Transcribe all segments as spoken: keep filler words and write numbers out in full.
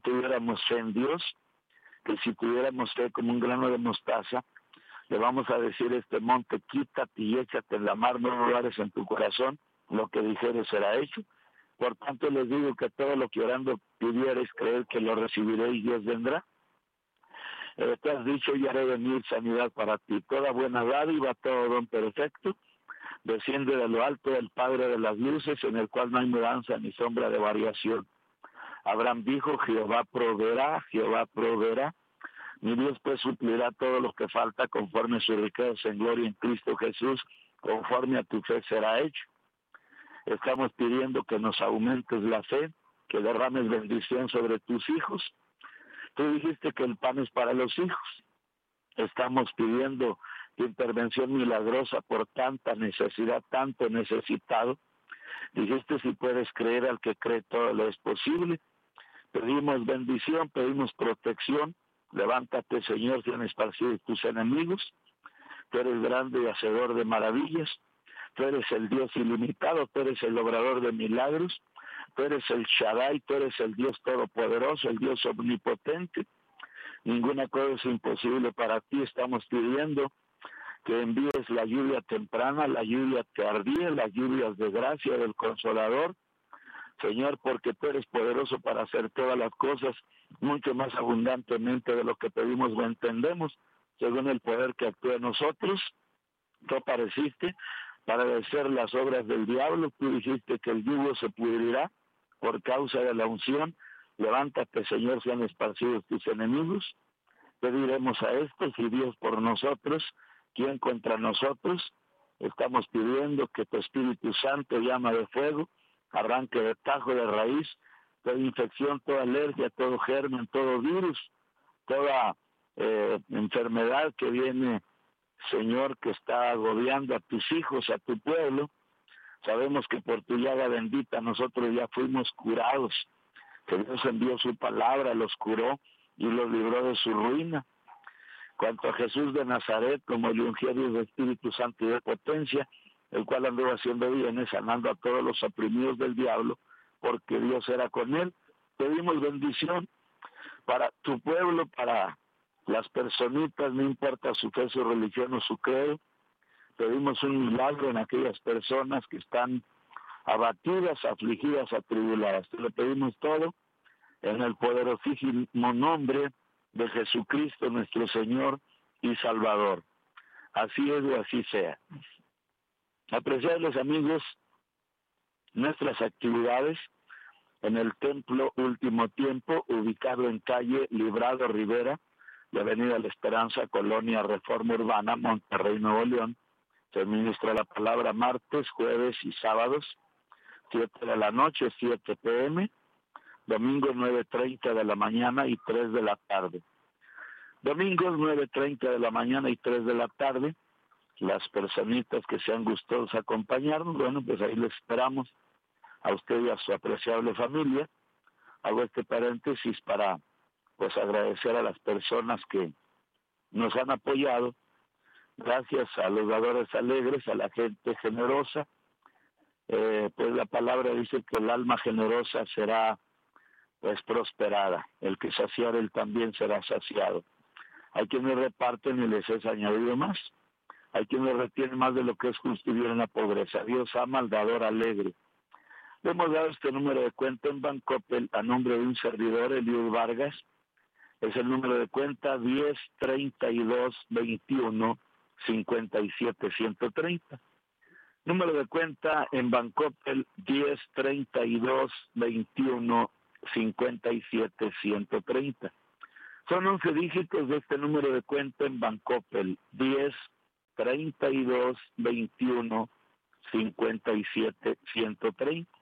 tuviéramos fe en Dios, que si tuviéramos fe como un grano de mostaza, le vamos a decir a este monte, quítate y échate en la mar, no lugares en tu corazón, lo que dijeres será hecho. Por tanto les digo que todo lo que orando pidierais, creer que lo recibiréis y Dios vendrá. Eh, te has dicho, y haré venir sanidad para ti. Toda buena dádiva, todo don perfecto, desciende de lo alto del Padre de las luces, en el cual no hay mudanza ni sombra de variación. Abraham dijo, Jehová proveerá, Jehová proveerá. Mi Dios pues suplirá todo lo que falta conforme a su riqueza en gloria en Cristo Jesús, conforme a tu fe será hecho. Estamos pidiendo que nos aumentes la fe, que derrames bendición sobre tus hijos. Tú dijiste que el pan es para los hijos. Estamos pidiendo tu intervención milagrosa por tanta necesidad, tanto necesitado. Dijiste, si puedes creer, al que cree todo lo es posible. Pedimos bendición, pedimos protección. Levántate, Señor, sean esparcidos tus enemigos. Tú eres grande y hacedor de maravillas. Tú eres el Dios ilimitado, tú eres el obrador de milagros. Tú eres el Shaddai, tú eres el Dios todopoderoso, el Dios omnipotente. Ninguna cosa es imposible para ti. Estamos pidiendo que envíes la lluvia temprana, la lluvia tardía, las lluvias de gracia del Consolador. Señor, porque tú eres poderoso para hacer todas las cosas mucho más abundantemente de lo que pedimos o entendemos, según el poder que actúa en nosotros. Tú apareciste para vencer las obras del diablo. Tú dijiste que el yugo se pudrirá por causa de la unción. Levántate, Señor, sean esparcidos tus enemigos. Pediremos a estos y Dios por nosotros, ¿quién contra nosotros? Estamos pidiendo que tu Espíritu Santo, llama de fuego, arranque de tajo, de raíz, toda infección, toda alergia, todo germen, todo virus, toda eh, enfermedad que viene, Señor, que está agobiando a tus hijos, a tu pueblo. Sabemos que por tu llaga bendita nosotros ya fuimos curados, que Dios envió su palabra, los curó y los libró de su ruina. Cuanto a Jesús de Nazaret, como el ungido de Espíritu Santo y de potencia, el cual anduvo haciendo bienes, sanando a todos los oprimidos del diablo, porque Dios era con él. Pedimos bendición para tu pueblo, para las personitas, no importa su fe, su religión o su credo. Pedimos un milagro en aquellas personas que están abatidas, afligidas, atribuladas. Te lo pedimos todo en el poderosísimo nombre de Jesucristo, nuestro Señor y Salvador. Así es o así sea. Apreciables amigos, nuestras actividades en el Templo Último Tiempo, ubicado en calle Librado Rivera, de Avenida La Esperanza, Colonia Reforma Urbana, Monterrey, Nuevo León. Se ministra la palabra martes, jueves y sábados, siete de la noche, siete pe eme, domingo nueve treinta de la mañana y tres de la tarde. Domingos nueve treinta de la mañana y tres de la tarde. Las personitas que sean gustosas acompañarnos, bueno, pues ahí les esperamos a usted y a su apreciable familia. Hago este paréntesis para pues agradecer a las personas que nos han apoyado, gracias a los dadores alegres, a la gente generosa. Eh, pues la palabra dice que el alma generosa será pues prosperada, el que saciar él también será saciado. Hay quienes reparten y les es añadido más. Hay quienes retienen más de lo que es justo y viven en la pobreza. Dios ama al dador alegre. Le hemos dado este número de cuenta en Bancoppel a nombre de un servidor, Eliud Vargas. Es el número de cuenta diez treinta y dos veintiuno cincuenta y siete ciento treinta. Número de cuenta en Bancoppel diez treinta y dos veintiuno cincuenta y siete ciento treinta. Son once dígitos de este número de cuenta en Bancoppel, diez treinta y dos veintiuno cincuenta y siete ciento treinta.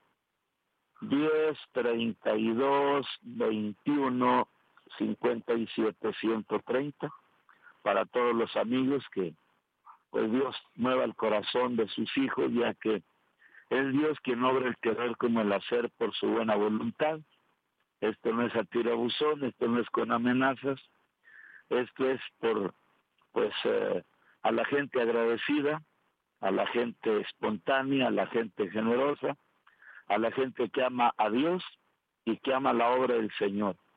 diez treinta y dos veintiuno cincuenta y siete ciento treinta. Para todos los amigos, que pues Dios mueva el corazón de sus hijos, ya que es Dios quien obra el querer como el hacer por su buena voluntad. Esto no es a tirabuzón, esto no es con amenazas, esto es por pues eh, a la gente agradecida, a la gente espontánea, a la gente generosa, a la gente que ama a Dios y que ama la obra del Señor.